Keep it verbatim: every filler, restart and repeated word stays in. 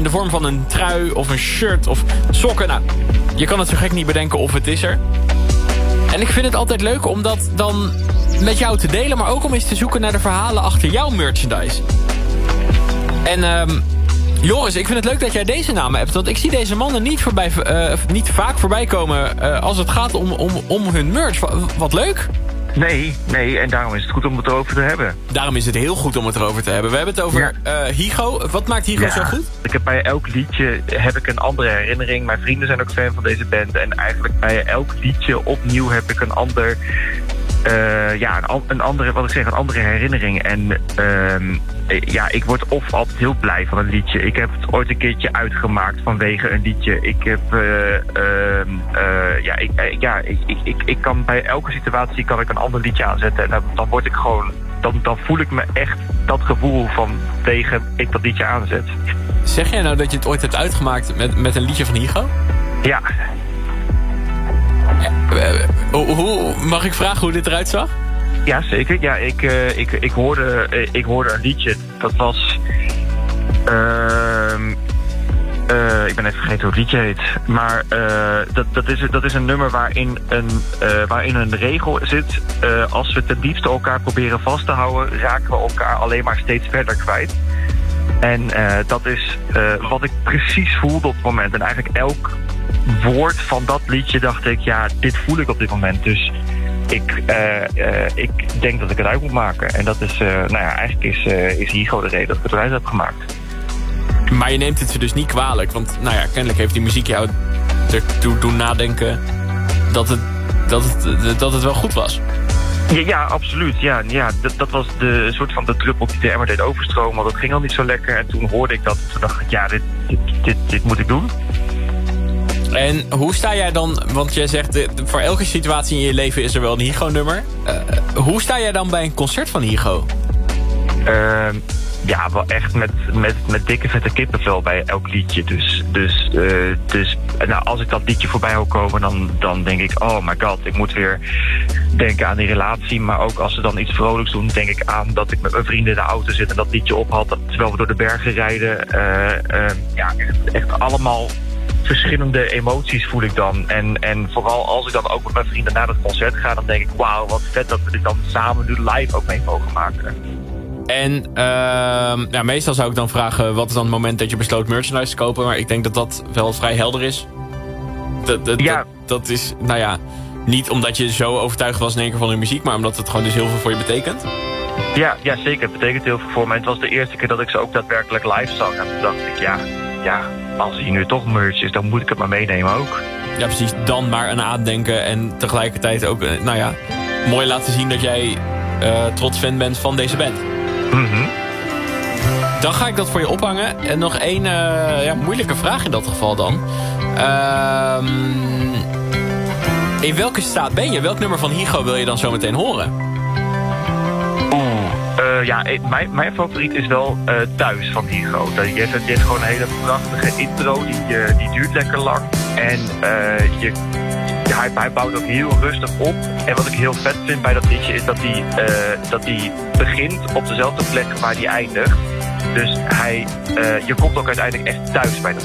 de vorm van een trui of een shirt of sokken. Nou, je kan het zo gek niet bedenken of het is er. En ik vind het altijd leuk om dat dan met jou te delen, maar ook om eens te zoeken naar de verhalen achter jouw merchandise. En um, Joris, ik vind het leuk dat jij deze namen hebt, want ik zie deze mannen niet, voorbij, uh, niet vaak voorbij komen uh, als het gaat om, om, om hun merch. Wat, wat leuk. Nee, nee, en daarom is het goed om het erover te hebben. Daarom is het heel goed om het erover te hebben. We hebben het over ja. uh, Higo. Wat maakt Higo ja, zo goed? Ik heb bij elk liedje heb ik een andere herinnering. Mijn vrienden zijn ook fan van deze band. En eigenlijk bij elk liedje opnieuw heb ik een ander... Uh, ja, een, een andere, wat ik zeg, een andere herinnering. En uh, ja, ik word of altijd heel blij van een liedje. Ik heb het ooit een keertje uitgemaakt vanwege een liedje. Ik heb, uh, uh, uh, ja, ik, uh, ja ik, ik, ik, ik kan bij elke situatie kan ik een ander liedje aanzetten. En dan, dan word ik gewoon, dan, dan voel ik me echt dat gevoel van tegen ik dat liedje aanzet. Zeg jij nou dat je het ooit hebt uitgemaakt met, met een liedje van Higo? Ja. Hoe, hoe, mag ik vragen hoe dit eruit zag? Ja, zeker. Ja, ik, uh, ik, ik, hoorde, uh, ik hoorde een liedje. Dat was... Uh, uh, ik ben even vergeten hoe het liedje heet. Maar uh, dat, dat, is, dat is een nummer waarin een, uh, waarin een regel zit. Uh, als we ten diepste elkaar proberen vast te houden, raken we elkaar alleen maar steeds verder kwijt. En uh, dat is uh, wat ik precies voelde op het moment. En eigenlijk elk woord van dat liedje dacht ik, ja, dit voel ik op dit moment. Dus ik, uh, uh, ik denk dat ik het uit moet maken. En dat is, uh, nou ja, eigenlijk is, uh, is Higo de reden dat ik het eruit heb gemaakt. Maar je neemt het ze dus niet kwalijk. Want, nou ja, kennelijk heeft die muziek jou ertoe doen nadenken dat het, dat het, dat het wel goed was. Ja, ja, absoluut. Ja, ja, dat, dat was de soort van de druppel die de emmer deed overstromen. Want dat ging al niet zo lekker. En toen hoorde ik dat. En toen dacht ik, ja, dit, dit, dit, dit moet ik doen. En hoe sta jij dan, want jij zegt, de, voor elke situatie in je leven is er wel een Higo-nummer. Uh, hoe sta jij dan bij een concert van Higo? Uh, ja, wel echt met, met, met dikke vette kippenvel bij elk liedje. Dus, dus, uh, dus nou, als ik dat liedje voorbij hoor komen, dan, dan denk ik, oh my god, ik moet weer denken aan die relatie. Maar ook als ze dan iets vrolijks doen, denk ik aan dat ik met mijn vrienden in de auto zit en dat liedje ophad, terwijl we door de bergen rijden. Uh, uh, ja, echt, echt allemaal verschillende emoties voel ik dan. En, en vooral als ik dan ook met mijn vrienden naar het concert ga, dan denk ik, wauw, wat vet dat we dit dan samen nu live ook mee mogen maken. En uh, ja, meestal zou ik dan vragen, wat is dan het moment dat je besloot merchandise te kopen? Maar ik denk dat dat wel vrij helder is. Dat, dat, ja. dat, dat is, nou ja, niet omdat je zo overtuigd was in één keer van de muziek, maar omdat het gewoon dus heel veel voor je betekent. Ja, ja, zeker. Het betekent heel veel voor me. Het was de eerste keer dat ik ze ook daadwerkelijk live zag. En toen dacht ik, ja, ja, als hier nu toch merch is, dan moet ik het maar meenemen ook. Ja, precies. Dan maar aan aandenken en tegelijkertijd ook, nou ja, mooi laten zien dat jij uh, trots fan bent van deze band. Mm-hmm. Dan ga ik dat voor je ophangen. En nog één uh, ja, moeilijke vraag in dat geval dan. Uh, in welke staat ben je? Welk nummer van Higo wil je dan zo meteen horen? Oeh, uh, ja, mijn, mijn favoriet is wel uh, Thuis van Higo. Je hebt, je hebt gewoon een hele prachtige intro, die, uh, die duurt lekker lang. En uh, je, ja, hij, hij bouwt ook heel rustig op. En wat ik heel vet vind bij dat liedje is dat hij, uh, dat hij begint op dezelfde plek waar hij eindigt. Dus hij, uh, je komt ook uiteindelijk echt thuis bij dat